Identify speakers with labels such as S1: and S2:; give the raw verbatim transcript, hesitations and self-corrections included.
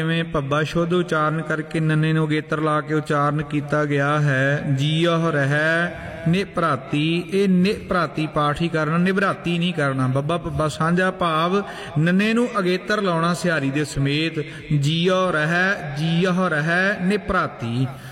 S1: ਜਿਵੇਂ ਪੱਬਾ ਸ਼ੁੱਧ ਉਚਾਰਨ ਕਰਕੇ ਨੰਨੇ ਨੂੰ ਅਗੇਤਰ ਲਾ ਕੇ ਉਚਾਰਨ ਕੀਤਾ ਗਿਆ ਹੈ। ਜੀਉ ਰਹਿ ਨਿਭਰਾਤੀ, ਇਹ ਨਿਭਰਾਤੀ ਪਾਠ ਹੀ ਕਰਨਾ, ਨਿਭਰਾਤੀ ਨਹੀਂ ਕਰਨਾ। ਬੱਬਾ ਪੱਬਾ ਸਾਂਝਾ ਭਾਵ ਨੰਨੇ ਨੂੰ ਅਗੇਤਰ ਲਾਉਣਾ ਸਿਹਾਰੀ ਦੇ ਸਮੇਤ। ਜੀਉ ਰਹਿ, ਜੀਉ ਰਹਿ ਨਿਭਰਾਤੀ।